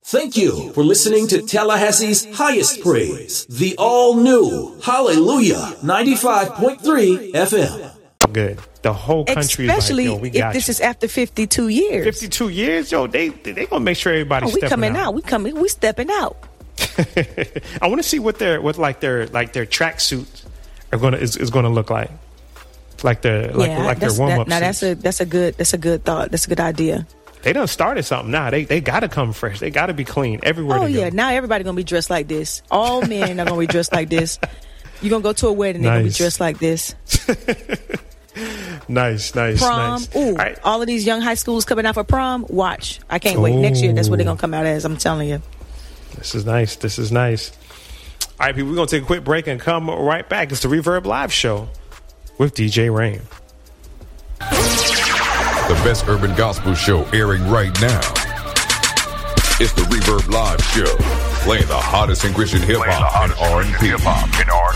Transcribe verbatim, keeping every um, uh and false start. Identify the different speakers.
Speaker 1: Thank you for listening to Tallahassee's highest praise, the all-new Hallelujah ninety-five point three F M.
Speaker 2: Good. The whole country
Speaker 3: Especially
Speaker 2: is like, yo, we
Speaker 3: if
Speaker 2: got
Speaker 3: this
Speaker 2: you.
Speaker 3: is after fifty-two years.
Speaker 2: fifty-two years, yo, they they gonna make sure everybody's
Speaker 3: Oh, we
Speaker 2: stepping
Speaker 3: coming
Speaker 2: out.
Speaker 3: out. We coming. We stepping out.
Speaker 2: I want to see what their what like their like their track suits are gonna is, is gonna look like. Like their like
Speaker 3: yeah,
Speaker 2: like their
Speaker 3: that's,
Speaker 2: warm
Speaker 3: that,
Speaker 2: up.
Speaker 3: now that's a that's a good that's a good thought. That's a good idea.
Speaker 2: They done started something now. They they gotta come fresh. They gotta be clean everywhere.
Speaker 3: Oh
Speaker 2: they
Speaker 3: yeah,
Speaker 2: go.
Speaker 3: now everybody gonna be dressed like this. All men are gonna be dressed like this. You gonna go to a wedding, they're gonna be
Speaker 2: Nice.
Speaker 3: dressed like this.
Speaker 2: Nice, nice,
Speaker 3: Prom,
Speaker 2: nice.
Speaker 3: ooh,
Speaker 2: All right.
Speaker 3: all of these young high schools coming out for prom. Watch, I can't wait. Next year, that's what they're gonna come out as. I'm telling you.
Speaker 2: This is nice. This is nice. All right, people, we're gonna take a quick break and come right back. It's the Reverb Live Show with D J Rain.
Speaker 4: The best urban gospel show airing right now. It's the Reverb Live Show, playing the hottest in Christian hip hop and R and B.